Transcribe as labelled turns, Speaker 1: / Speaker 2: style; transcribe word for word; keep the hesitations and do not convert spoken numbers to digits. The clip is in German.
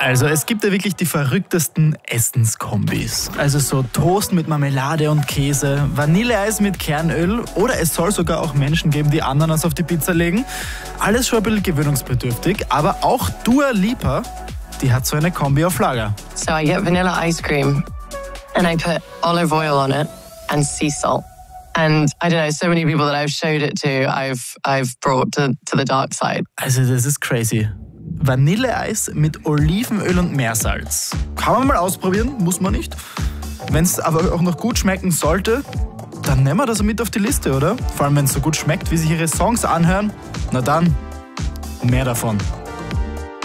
Speaker 1: Also es gibt ja wirklich die verrücktesten Essenskombis. Also so Toast mit Marmelade und Käse, Vanilleeis mit Kernöl oder es soll sogar auch Menschen geben, die Ananas auf die Pizza legen. Alles schon ein bisschen gewöhnungsbedürftig, aber auch Dua Lipa, die hat so eine Kombi auf Lager.
Speaker 2: So I get vanilla ice cream and I put olive oil on it and sea salt. And I don't know, so many people that I've showed it to, I've I've brought to, to the dark side.
Speaker 1: Also das ist crazy. Vanilleeis mit Olivenöl und Meersalz. Kann man mal ausprobieren, muss man nicht. Wenn es aber auch noch gut schmecken sollte, dann nehmen wir das mit auf die Liste, oder? Vor allem, wenn es so gut schmeckt, wie sich ihre Songs anhören. Na dann, mehr davon.